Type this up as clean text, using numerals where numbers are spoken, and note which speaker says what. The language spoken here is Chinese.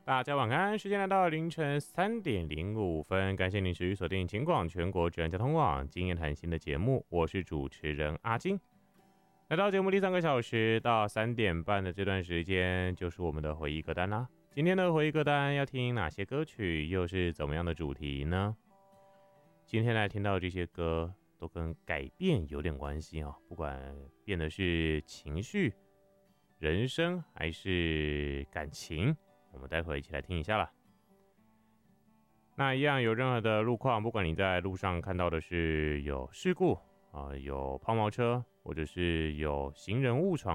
Speaker 1: 大家晚安，时间来到凌晨3:05，感谢您持续锁定警广全国治安交通网经验谈心的节目，我是主持人阿金。来到节目第3个小时到3点半的这段时间，就是我们的回忆歌单啦。今天的回忆歌单要听哪些歌曲，又是怎么样的主题呢？今天来听到这些歌都跟改变有点关系哦，不管变的是情绪、人生还是感情，我们待会一起来听一下啦。那一样有任何的路况，不管你在路上看到的是有事故有抛锚车，或者是有行人误闯